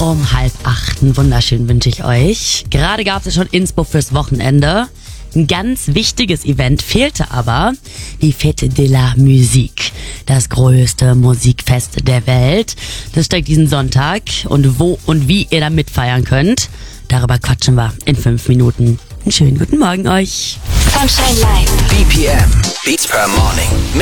um 7:30. Wunderschön wünsche ich euch. Gerade gab es schon Inspo fürs Wochenende. Ein ganz wichtiges Event fehlte aber, die Fête de la Musique, das größte Musikfest der Welt. Das steigt diesen Sonntag und wo und wie ihr da mitfeiern könnt, darüber quatschen wir in 5 Minuten. Einen schönen guten Morgen euch. Sunshine Live. BPM, Beats per Morning.